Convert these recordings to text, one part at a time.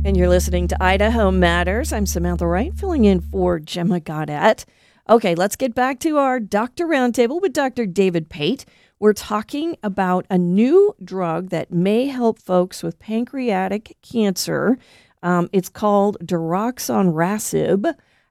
And you're listening to Idaho Matters. I'm Samantha Wright, filling in for Gemma Goddett. Okay, let's get back to our Doctor Roundtable with Dr. David Pate. We're talking about a new drug that may help folks with pancreatic cancer. It's called daraxonrasib.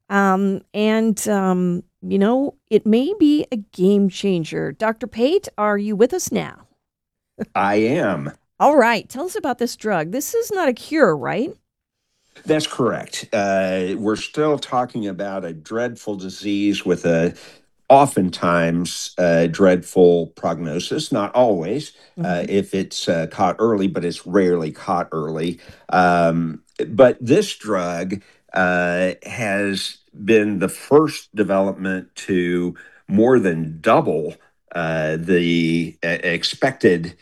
It may be a game changer. Dr. Pate, are you with us now? I am. All right, tell us about this drug. This is not a cure, right? That's correct. We're still talking about a dreadful disease with a oftentimes dreadful prognosis. Not always, Mhm. if it's caught early, but it's rarely caught early. But this drug has been the first development to more than double the expected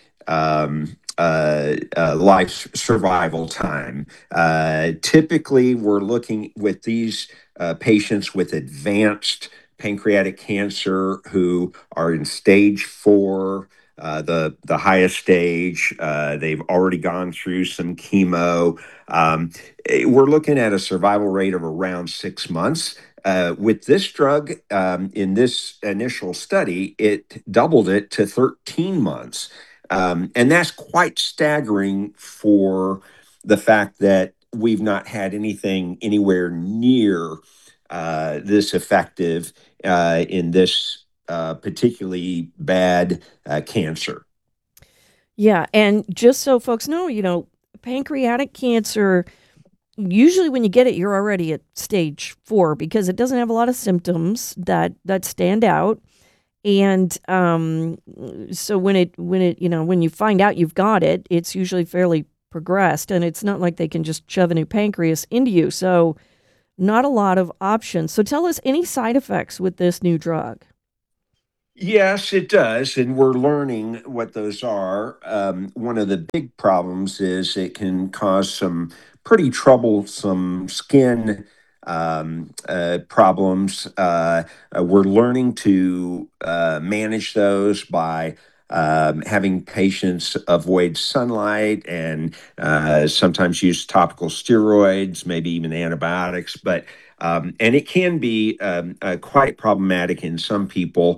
life survival time. Typically, we're looking with these patients with advanced pancreatic cancer who are in stage 4, the highest stage. They've already gone through some chemo. We're looking at a survival rate of around 6 months. With this drug, in this initial study, it doubled it to 13 months. And that's quite staggering for the fact that we've not had anything anywhere near this effective in this particularly bad cancer. Yeah, and just so folks know, pancreatic cancer, usually when you get it, you're already at stage 4 because it doesn't have a lot of symptoms that stand out. And so when you find out you've got it, it's usually fairly progressed, and it's not like they can just shove a new pancreas into you. So not a lot of options. So tell us any side effects with this new drug. Yes, it does. And we're learning what those are. One of the big problems is it can cause some pretty troublesome skin problems. We're learning to manage those by having patients avoid sunlight and sometimes use topical steroids, maybe even antibiotics. And it can be quite problematic in some people.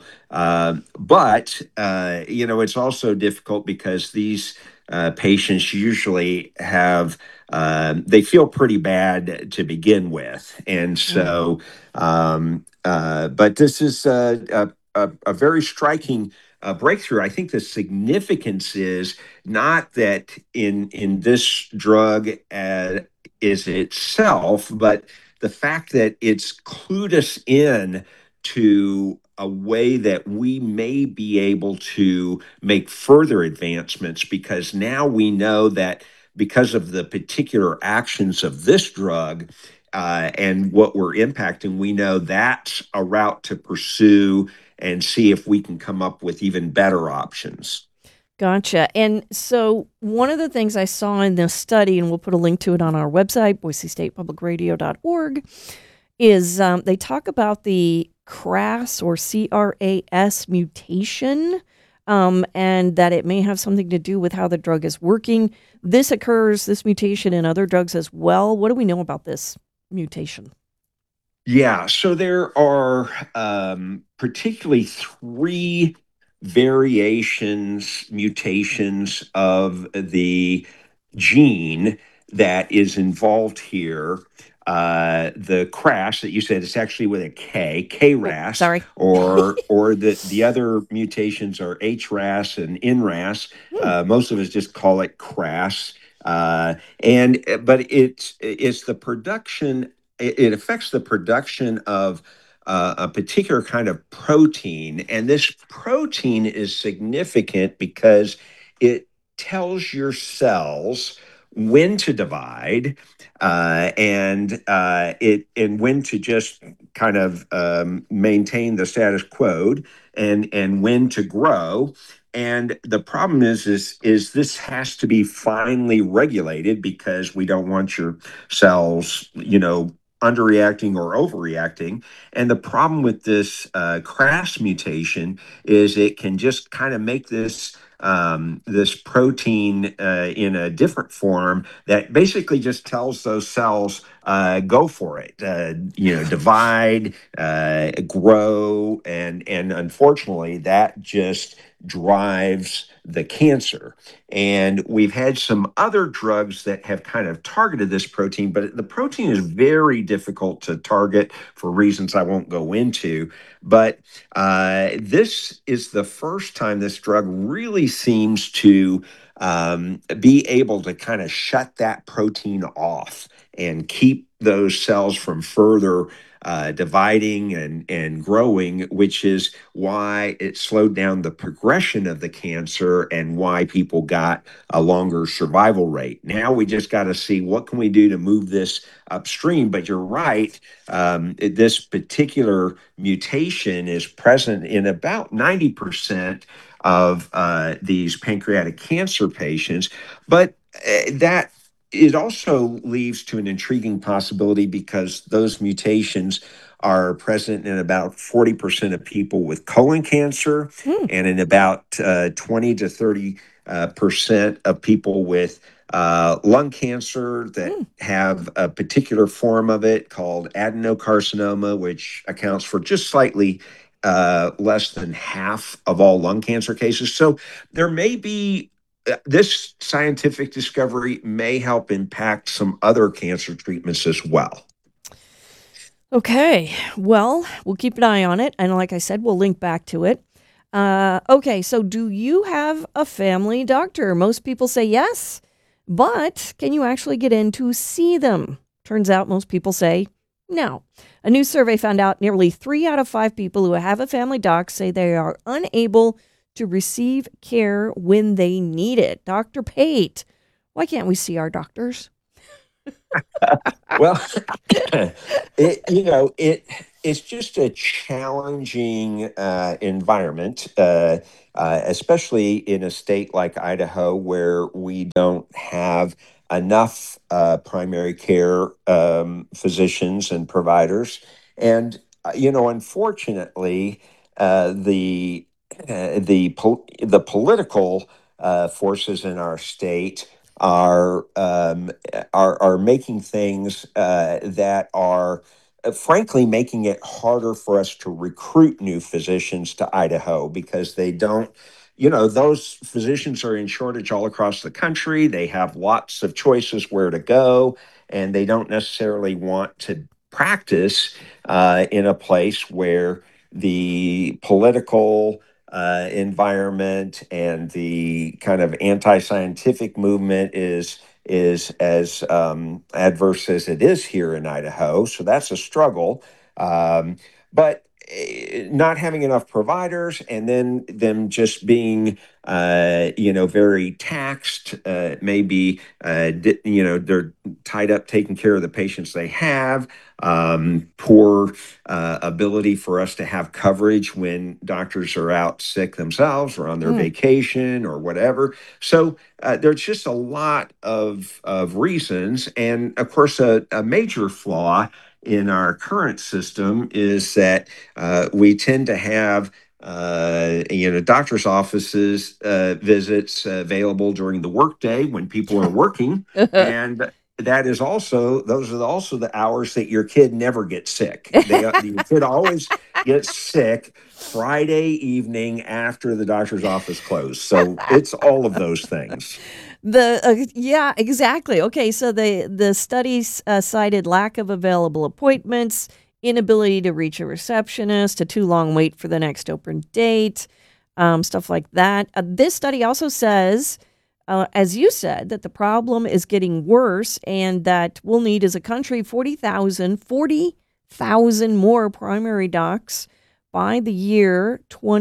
It's also difficult because these patients usually have, they feel pretty bad to begin with. And Mm. so, but this is a very striking breakthrough. I think the significance is not that in this drug is itself, but the fact that it's clued us in to a way that we may be able to make further advancements because now we know that because of the particular actions of this drug and what we're impacting, we know that's a route to pursue and see if we can come up with even better options. Gotcha. And so one of the things I saw in this study, and we'll put a link to it on our website, boisestatepublicradio.org, is they talk about the CRAS or CRAS mutation, and that it may have something to do with how the drug is working. This mutation in other drugs as well. What do we know about this mutation? Yeah, so there are particularly three variations, mutations of the gene that is involved here. The crash that you said is actually with a K, Oh, KRAS, sorry. or the other mutations are HRAS and NRAS. Hmm. Most of us just call it crash. And but it's the production it affects the production of a particular kind of protein. And this protein is significant because it tells your cells when to divide and when to just kind of maintain the status quo and when to grow. And the problem is this has to be finely regulated because we don't want your cells, underreacting or overreacting. And the problem with this crash mutation is it can just kind of make this this protein in a different form that basically just tells those cells, go for it, divide, grow, and unfortunately, that just drives the cancer. And we've had some other drugs that have kind of targeted this protein, but the protein is very difficult to target for reasons I won't go into. But this is the first time this drug really seems to be able to kind of shut that protein off and keep those cells from further dividing and growing, which is why it slowed down the progression of the cancer and why people got a longer survival rate. Now we just got to see what can we do to move this upstream. But you're right, this particular mutation is present in about 90% of these pancreatic cancer patients. But that it also leads to an intriguing possibility because those mutations are present in about 40% of people with colon cancer Hmm. and in about 20 to 30% of people with lung cancer that Hmm. have a particular form of it called adenocarcinoma, which accounts for just slightly less than half of all lung cancer cases. So there may be this scientific discovery may help impact some other cancer treatments as well. Okay. Well, we'll keep an eye on it. And like I said, we'll link back to it. Okay. So, do you have a family doctor? Most people say yes, but can you actually get in to see them? Turns out most people say no. A new survey found out nearly 3 out of 5 people who have a family doc say they are unable to receive care when they need it. Dr. Pate, why can't we see our doctors? Well, it's just a challenging environment, especially in a state like Idaho where we don't have enough primary care physicians and providers, and unfortunately, the political forces in our state are making things that are frankly making it harder for us to recruit new physicians to Idaho because they don't. Those physicians are in shortage all across the country. They have lots of choices where to go, and they don't necessarily want to practice in a place where the political environment and the kind of anti-scientific movement is as adverse as it is here in Idaho. So that's a struggle. But not having enough providers and then them just being very taxed, maybe they're tied up taking care of the patients they have, poor ability for us to have coverage when doctors are out sick themselves or on their Mm, vacation or whatever. So there's just a lot of reasons. And of course, a major flaw in our current system is that we tend to have doctor's offices visits available during the workday when people are working, and those are also the hours that your kid never gets sick. Your kid always gets sick Friday evening after the doctor's office closed. So it's all of those things. yeah, exactly. Okay, so the studies cited lack of available appointments, inability to reach a receptionist, a too long wait for the next open date, stuff like that. This study also says, as you said, that the problem is getting worse and that we'll need as a country 40,000 more primary docs by the year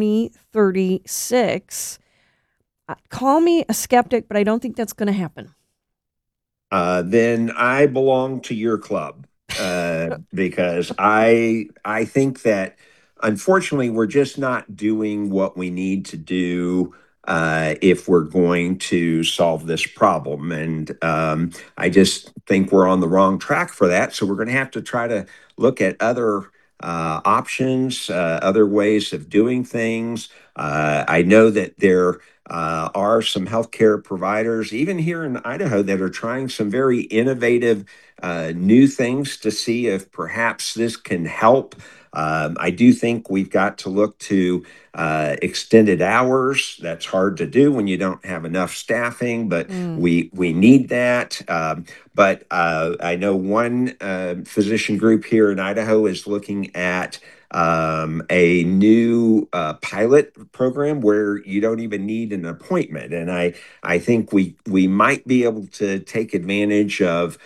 2036. Call me a skeptic, but I don't think that's going to happen. Then I belong to your club because I think that unfortunately we're just not doing what we need to do if we're going to solve this problem, and I just think we're on the wrong track for that. So we're going to have to try to look at other options, other ways of doing things. I know that there are some healthcare providers, even here in Idaho, that are trying some very innovative new things to see if perhaps this can help. I do think we've got to look to extended hours. That's hard to do when you don't have enough staffing, but Mm. we need that. But I know one physician group here in Idaho is looking at a new pilot program where you don't even need an appointment, and I think we might be able to take advantage of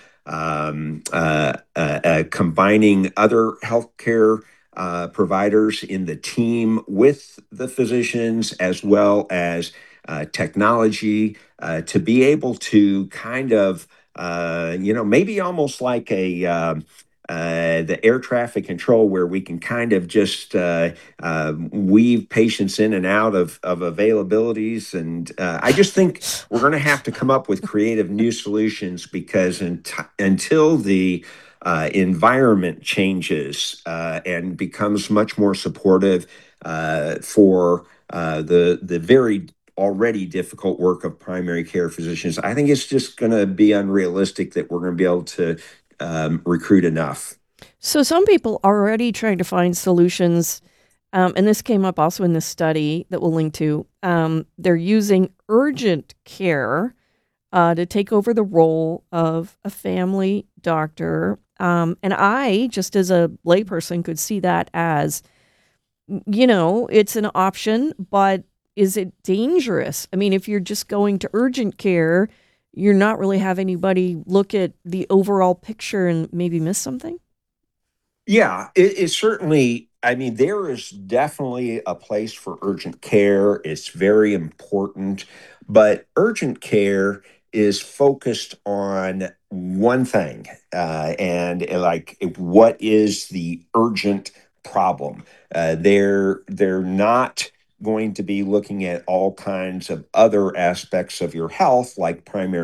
combining other healthcare providers in the team with the physicians, as well as technology, to be able to kind of, maybe almost like the air traffic control, where we can kind of just weave patients in and out of availabilities. And I just think we're going to have to come up with creative new solutions, because until the environment changes and becomes much more supportive for the very already difficult work of primary care physicians, I think it's just going to be unrealistic that we're going to be able to recruit enough. So some people are already trying to find solutions, and this came up also in this study that we'll link to. They're using urgent care to take over the role of a family doctor. And I, just as a layperson, could see that as, it's an option, but is it dangerous? I mean, if you're just going to urgent care, you're not really having anybody look at the overall picture and maybe miss something. Yeah, it certainly, I mean, there is definitely a place for urgent care. It's very important, but urgent care is focused on one thing, and like, what is the urgent problem? They're not going to be looking at all kinds of other aspects of your health, like primary